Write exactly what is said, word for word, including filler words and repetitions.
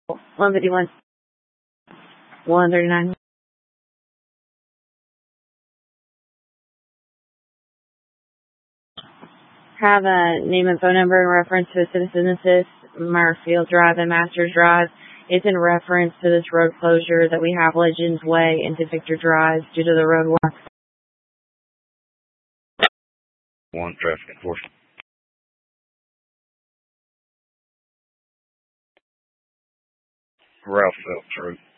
one fifty-one, one thirty-nine. Have a name and phone number in reference to a citizen assist, Murfield Drive and Masters Drive. It's in reference to this road closure that we have Legends Way into Victor Drive due to the road work. One traffic enforcement. Ralph Phelps Road.